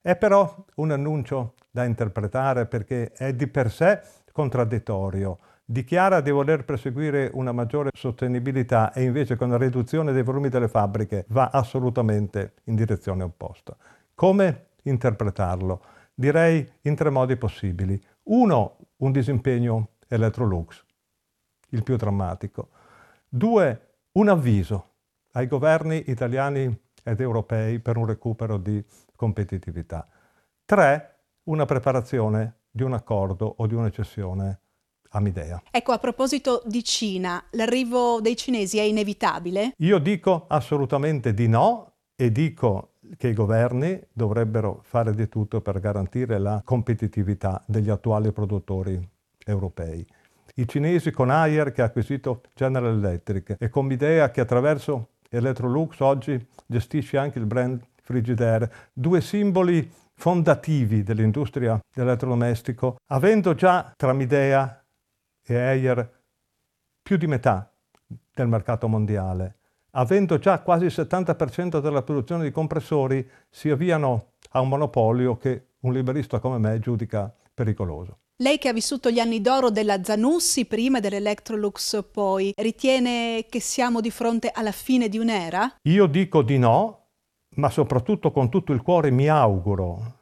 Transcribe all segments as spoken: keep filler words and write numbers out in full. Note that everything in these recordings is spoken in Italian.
È però un annuncio da interpretare perché è di per sé contraddittorio. Dichiara di voler perseguire una maggiore sostenibilità e invece con la riduzione dei volumi delle fabbriche va assolutamente in direzione opposta. Come interpretarlo? Direi in tre modi possibili. Uno, un disimpegno Electrolux, il più drammatico. Due, un avviso ai governi italiani ed europei per un recupero di competitività. Tre, una preparazione di un accordo o di una cessione a Midea. Ecco, a proposito di Cina, l'arrivo dei cinesi è inevitabile? Io dico assolutamente di no e dico che i governi dovrebbero fare di tutto per garantire la competitività degli attuali produttori europei. I cinesi con Haier che ha acquisito General Electric e con Midea che attraverso Electrolux oggi gestisce anche il brand Frigidaire, due simboli fondativi dell'industria dell'elettrodomestico, avendo già tra Midea e Haier più di metà del mercato mondiale, avendo già quasi il settanta per cento della produzione di compressori, si avviano a un monopolio che un liberista come me giudica pericoloso. Lei che ha vissuto gli anni d'oro della Zanussi prima e dell'Electrolux poi, ritiene che siamo di fronte alla fine di un'era? Io dico di no, ma soprattutto con tutto il cuore mi auguro,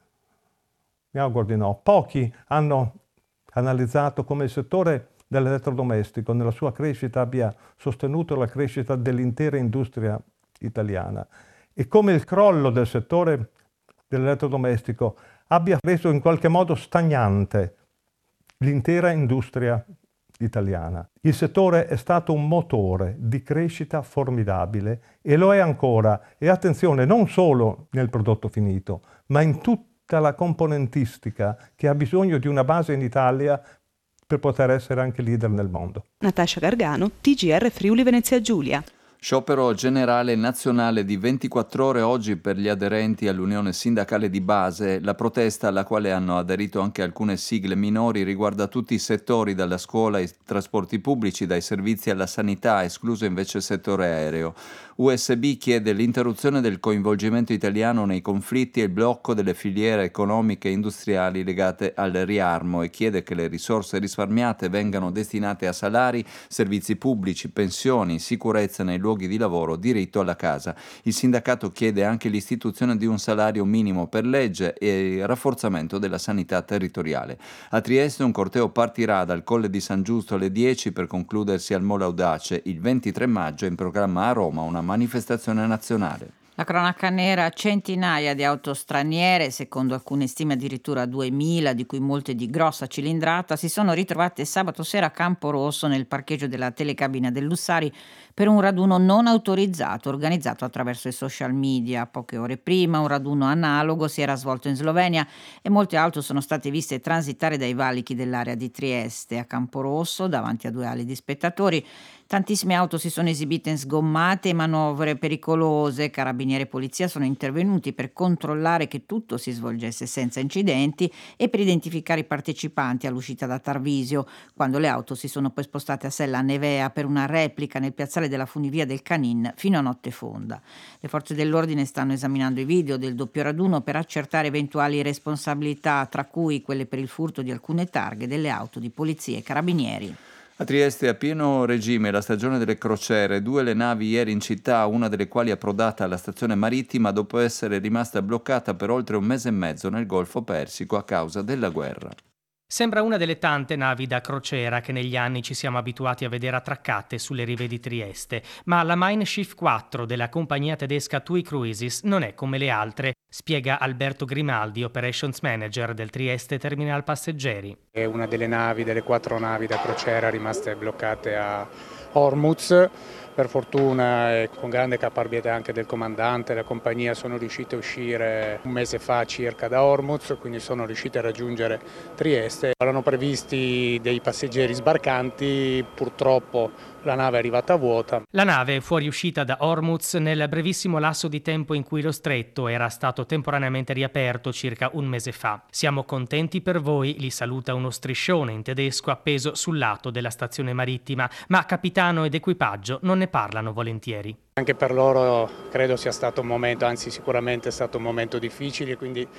mi auguro di no. Pochi hanno analizzato come il settore dell'elettrodomestico nella sua crescita abbia sostenuto la crescita dell'intera industria italiana e come il crollo del settore dell'elettrodomestico abbia reso in qualche modo stagnante l'intera industria italiana. Il settore è stato un motore di crescita formidabile e lo è ancora. E attenzione, non solo nel prodotto finito, ma in tutta la componentistica che ha bisogno di una base in Italia per poter essere anche leader nel mondo. Natascia Gargano, T G R Friuli Venezia Giulia. Sciopero generale nazionale di ventiquattro ore oggi per gli aderenti all'Unione Sindacale di Base. La protesta, alla quale hanno aderito anche alcune sigle minori, riguarda tutti i settori, dalla scuola ai trasporti pubblici, dai servizi alla sanità, escluso invece il settore aereo. U S B chiede l'interruzione del coinvolgimento italiano nei conflitti e il blocco delle filiere economiche e industriali legate al riarmo e chiede che le risorse risparmiate vengano destinate a salari, servizi pubblici, pensioni, sicurezza nei luoghi di lavoro, diritto alla casa. Il sindacato chiede anche l'istituzione di un salario minimo per legge e il rafforzamento della sanità territoriale. A Trieste un corteo partirà dal Colle di San Giusto alle dieci per concludersi al Molo Audace. Il ventitré maggio è in programma a Roma una manifestazione nazionale. La cronaca nera, centinaia di auto straniere, secondo alcune stime addirittura duemila, di cui molte di grossa cilindrata, si sono ritrovate sabato sera a Campo Rosso nel parcheggio della telecabina dell'Ussari per un raduno non autorizzato organizzato attraverso i social media. Poche ore prima un raduno analogo si era svolto in Slovenia e molte auto sono state viste transitare dai valichi dell'area di Trieste. A Campo Rosso, davanti a due ali di spettatori, tantissime auto si sono esibite in sgommate e manovre pericolose. Carabinieri e polizia sono intervenuti per controllare che tutto si svolgesse senza incidenti e per identificare i partecipanti all'uscita da Tarvisio, quando le auto si sono poi spostate a Sella Nevea per una replica nel piazzale della funivia del Canin fino a notte fonda. Le forze dell'ordine stanno esaminando i video del doppio raduno per accertare eventuali responsabilità, tra cui quelle per il furto di alcune targhe delle auto di polizia e carabinieri. A Trieste a pieno regime la stagione delle crociere, due le navi ieri in città, una delle quali approdata alla stazione marittima dopo essere rimasta bloccata per oltre un mese e mezzo nel Golfo Persico a causa della guerra. Sembra una delle tante navi da crociera che negli anni ci siamo abituati a vedere attraccate sulle rive di Trieste, ma la Mein Schiff quattro della compagnia tedesca TUI Cruises non è come le altre, spiega Alberto Grimaldi, Operations Manager del Trieste Terminal Passeggeri. È una delle navi, delle quattro navi da crociera rimaste bloccate a Hormuz. Per fortuna e con grande caparbietà anche del comandante, la compagnia sono riuscite a uscire un mese fa circa da Hormuz, quindi sono riuscite a raggiungere Trieste. Erano previsti dei passeggeri sbarcanti, purtroppo la nave è arrivata vuota. La nave è fuoriuscita da Hormuz nel brevissimo lasso di tempo in cui lo stretto era stato temporaneamente riaperto circa un mese fa. Siamo contenti per voi, li saluta uno striscione in tedesco appeso sul lato della stazione marittima, ma capitano ed equipaggio non ne parlano volentieri. Anche per loro credo sia stato un momento, anzi sicuramente è stato un momento difficile, quindi